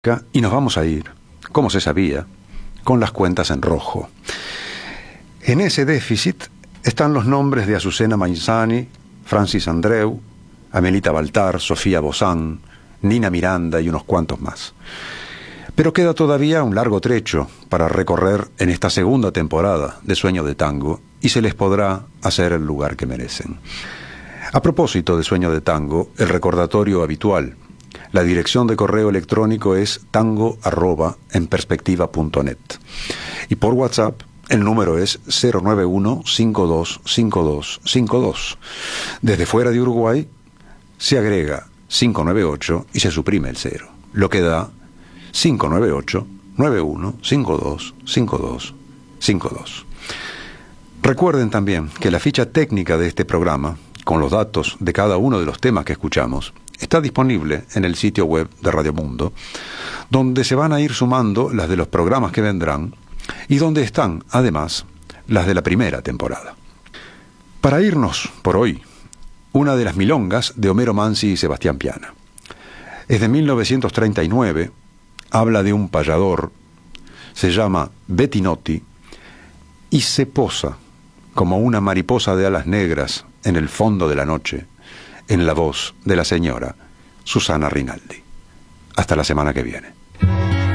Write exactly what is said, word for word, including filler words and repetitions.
Y nos vamos a ir, como se sabía, con las cuentas en rojo. En ese déficit están los nombres de Azucena Maizani, Francis Andreu, Amelita Baltar, Sofía Bozán, Nina Miranda y unos cuantos más. Pero queda todavía un largo trecho para recorrer en esta segunda temporada de Sueño de Tango y se les podrá hacer el lugar que merecen. A propósito de Sueño de Tango, el recordatorio habitual. La dirección de correo electrónico es tango arroba en perspectiva punto net. Y por WhatsApp el número es cero nueve uno cinco dos cinco dos cinco dos. Desde fuera de Uruguay se agrega cinco nueve ocho y se suprime el cero, lo que da cinco nueve ocho nueve uno cinco dos cinco dos cinco dos. Recuerden también que la ficha técnica de este programa, con los datos de cada uno de los temas que escuchamos, está disponible en el sitio web de Radio Mundo, donde se van a ir sumando las de los programas que vendrán y donde están, además, las de la primera temporada. Para irnos, por hoy, una de las milongas de Homero Mansi y Sebastián Piana. Es de mil novecientos treinta y nueve, habla de un payador, se llama Bettinotti y se posa como una mariposa de alas negras en el fondo de la noche, en la voz de la señora Susana Rinaldi. Hasta la semana que viene.